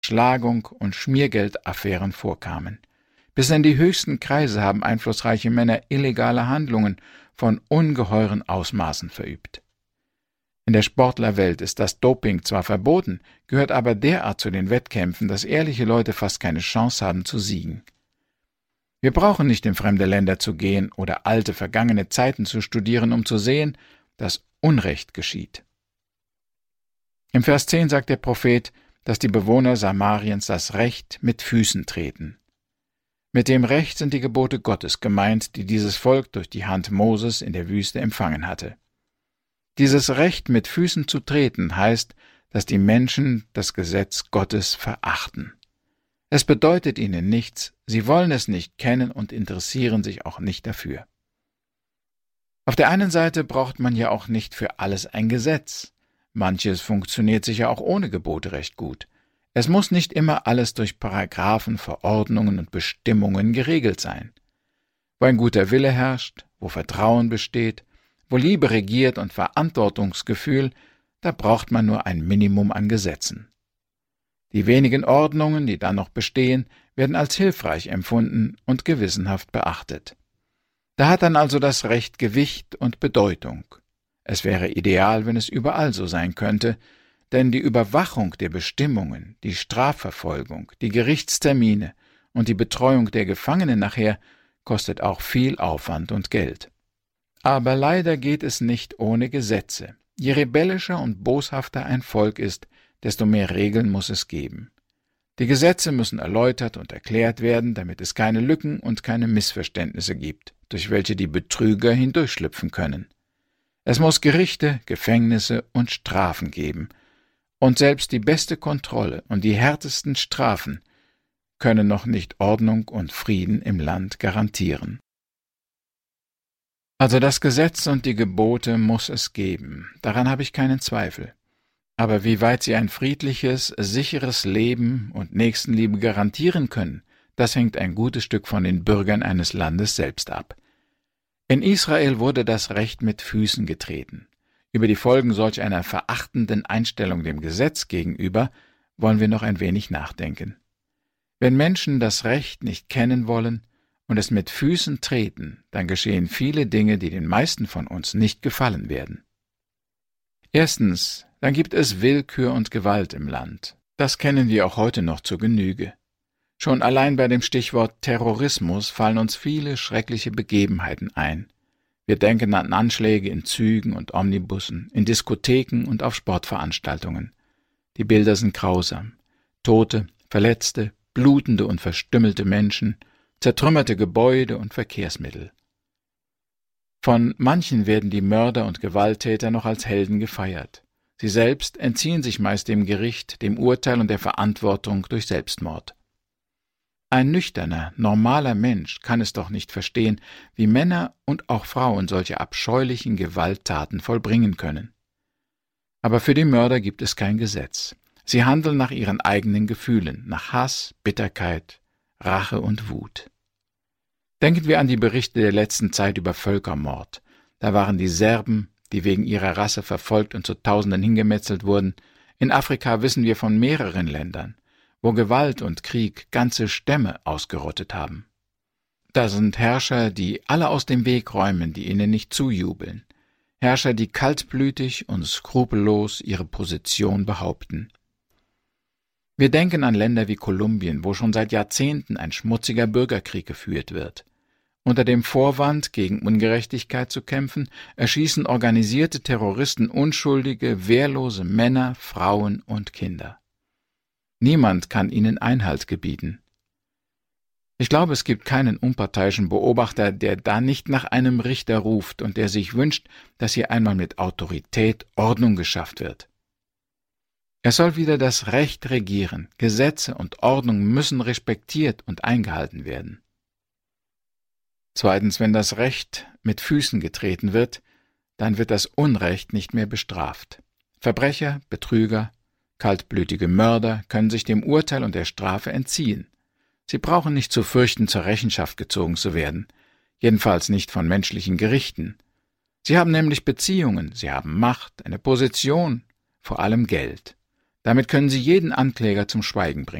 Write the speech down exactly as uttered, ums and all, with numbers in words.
Schlagung und Schmiergeldaffären vorkamen. Bis in die höchsten Kreise haben einflussreiche Männer illegale Handlungen von ungeheuren Ausmaßen verübt. In der Sportlerwelt ist das Doping zwar verboten, gehört aber derart zu den Wettkämpfen, dass ehrliche Leute fast keine Chance haben zu siegen. Wir brauchen nicht in fremde Länder zu gehen oder alte, vergangene Zeiten zu studieren, um zu sehen, dass Unrecht geschieht. Im Vers zehn sagt der Prophet, dass die Bewohner Samariens das Recht mit Füßen treten. Mit dem Recht sind die Gebote Gottes gemeint, die dieses Volk durch die Hand Moses in der Wüste empfangen hatte. Dieses Recht mit Füßen zu treten heißt, dass die Menschen das Gesetz Gottes verachten. Es bedeutet ihnen nichts, sie wollen es nicht kennen und interessieren sich auch nicht dafür. Auf der einen Seite braucht man ja auch nicht für alles ein Gesetz. Manches funktioniert sicher auch ohne Gebote recht gut. Es muss nicht immer alles durch Paragraphen, Verordnungen und Bestimmungen geregelt sein. Wo ein guter Wille herrscht, wo Vertrauen besteht, wo Liebe regiert und Verantwortungsgefühl, da braucht man nur ein Minimum an Gesetzen. Die wenigen Ordnungen, die dann noch bestehen, werden als hilfreich empfunden und gewissenhaft beachtet. Da hat dann also das Recht Gewicht und Bedeutung. Es wäre ideal, wenn es überall so sein könnte, denn die Überwachung der Bestimmungen, die Strafverfolgung, die Gerichtstermine und die Betreuung der Gefangenen nachher kostet auch viel Aufwand und Geld. Aber leider geht es nicht ohne Gesetze. Je rebellischer und boshafter ein Volk ist, desto mehr Regeln muss es geben. Die Gesetze müssen erläutert und erklärt werden, damit es keine Lücken und keine Missverständnisse gibt, durch welche die Betrüger hindurchschlüpfen können. Es muss Gerichte, Gefängnisse und Strafen geben, und selbst die beste Kontrolle und die härtesten Strafen können noch nicht Ordnung und Frieden im Land garantieren. Also das Gesetz und die Gebote muss es geben, daran habe ich keinen Zweifel. Aber wie weit sie ein friedliches, sicheres Leben und Nächstenliebe garantieren können, das hängt ein gutes Stück von den Bürgern eines Landes selbst ab. In Israel wurde das Recht mit Füßen getreten. Über die Folgen solch einer verachtenden Einstellung dem Gesetz gegenüber wollen wir noch ein wenig nachdenken. Wenn Menschen das Recht nicht kennen wollen und es mit Füßen treten, dann geschehen viele Dinge, die den meisten von uns nicht gefallen werden. Erstens, dann gibt es Willkür und Gewalt im Land. Das kennen wir auch heute noch zur Genüge. Schon allein bei dem Stichwort Terrorismus fallen uns viele schreckliche Begebenheiten ein. Wir denken an Anschläge in Zügen und Omnibussen, in Diskotheken und auf Sportveranstaltungen. Die Bilder sind grausam. Tote, Verletzte, blutende und verstümmelte Menschen, zertrümmerte Gebäude und Verkehrsmittel. Von manchen werden die Mörder und Gewalttäter noch als Helden gefeiert. Sie selbst entziehen sich meist dem Gericht, dem Urteil und der Verantwortung durch Selbstmord. Ein nüchterner, normaler Mensch kann es doch nicht verstehen, wie Männer und auch Frauen solche abscheulichen Gewalttaten vollbringen können. Aber für die Mörder gibt es kein Gesetz. Sie handeln nach ihren eigenen Gefühlen, nach Hass, Bitterkeit, Rache und Wut. Denken wir an die Berichte der letzten Zeit über Völkermord. Da waren die Serben, die wegen ihrer Rasse verfolgt und zu Tausenden hingemetzelt wurden. In Afrika wissen wir von mehreren Ländern, wo Gewalt und Krieg ganze Stämme ausgerottet haben. Da sind Herrscher, die alle aus dem Weg räumen, die ihnen nicht zujubeln. Herrscher, die kaltblütig und skrupellos ihre Position behaupten. Wir denken an Länder wie Kolumbien, wo schon seit Jahrzehnten ein schmutziger Bürgerkrieg geführt wird. Unter dem Vorwand, gegen Ungerechtigkeit zu kämpfen, erschießen organisierte Terroristen unschuldige, wehrlose Männer, Frauen und Kinder. Niemand kann ihnen Einhalt gebieten. Ich glaube, es gibt keinen unparteiischen Beobachter, der da nicht nach einem Richter ruft und der sich wünscht, dass hier einmal mit Autorität Ordnung geschafft wird. Es soll wieder das Recht regieren, Gesetze und Ordnung müssen respektiert und eingehalten werden. Zweitens, wenn das Recht mit Füßen getreten wird, dann wird das Unrecht nicht mehr bestraft. Verbrecher, Betrüger, kaltblütige Mörder können sich dem Urteil und der Strafe entziehen. Sie brauchen nicht zu fürchten, zur Rechenschaft gezogen zu werden, jedenfalls nicht von menschlichen Gerichten. Sie haben nämlich Beziehungen, sie haben Macht, eine Position, vor allem Geld. Damit können Sie jeden Ankläger zum Schweigen bringen.